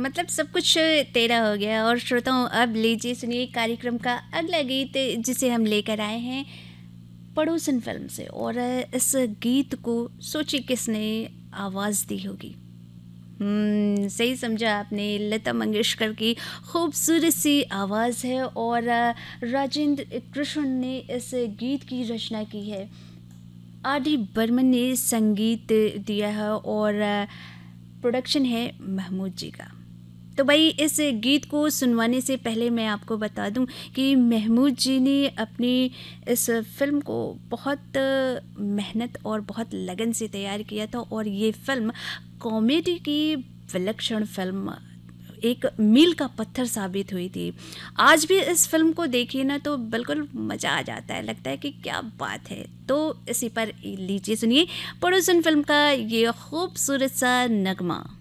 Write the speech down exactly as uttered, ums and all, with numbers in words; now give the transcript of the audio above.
मतलब सब कुछ तेरा हो गया। और श्रोताओं, अब लीजिए सुनिए कार्यक्रम का अगला गीत जिसे हम लेकर आए हैं पड़ोसन फिल्म से। और इस गीत को सोचिए किसने आवाज़ दी होगी। हम्म, सही समझा आपने, लता मंगेशकर की खूबसूरत सी आवाज़ है और राजेंद्र कृष्ण ने इस गीत की रचना की है। आर डी बर्मन ने संगीत दिया है और प्रोडक्शन है महमूद जी का। तो भाई इस गीत को सुनवाने से पहले मैं आपको बता दूं कि महमूद जी ने अपनी इस फिल्म को बहुत मेहनत और बहुत लगन से तैयार किया था और ये फिल्म कॉमेडी की विलक्षण फिल्म, एक मील का पत्थर साबित हुई थी। आज भी इस फिल्म को देखिए ना तो बिल्कुल मज़ा आ जाता है, लगता है कि क्या बात है। तो इसी पर लीजिए सुनिए पड़ोसन फिल्म का ये खूबसूरत सा नगमा।